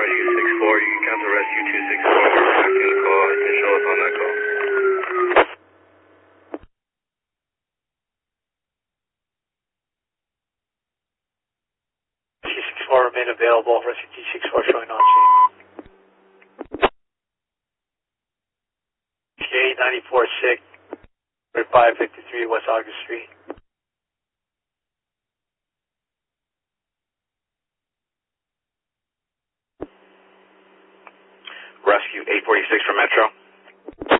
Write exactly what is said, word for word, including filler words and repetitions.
you six four, you can cancel rescue two six four, we're tracking the call, you can show us on that call. Rescue six four remain available, rescue T six four showing on scene. K ninety-four six, five fifty-three West August Street. Rescue eight forty-six for Metro.